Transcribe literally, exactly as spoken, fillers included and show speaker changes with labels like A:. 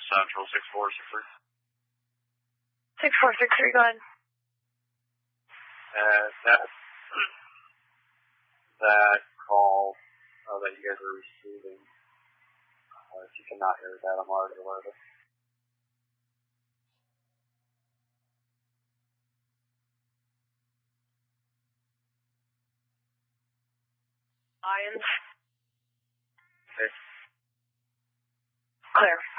A: Central, six four six three.
B: six four six three, go ahead.
A: Uh, that, that call uh, that you guys are receiving, uh, if you cannot hear that, I'm already aware of it.
B: Lions.
A: Okay.
B: Clear.